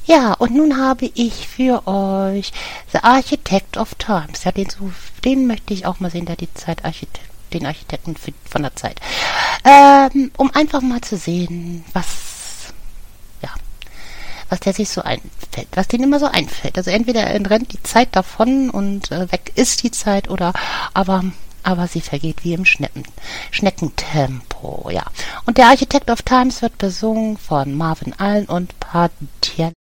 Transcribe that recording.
Ja, und nun habe ich für euch The Architect of Times. Ja, den möchte ich auch mal sehen, den Architekten von der Zeit. Um einfach mal zu sehen, was der sich so einfällt, was denen immer so einfällt. Also entweder rennt die Zeit davon und weg ist die Zeit, aber sie vergeht wie im Schneckentempo, ja. Und der Architect of Times wird besungen von Marvin Allen und Padilla